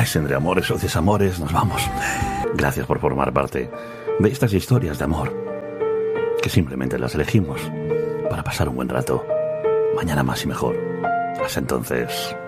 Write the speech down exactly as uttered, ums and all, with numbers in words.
mes entre amores o desamores nos vamos. Gracias por formar parte de estas historias de amor, que simplemente las elegimos para pasar un buen rato. Mañana más y mejor. Hasta entonces...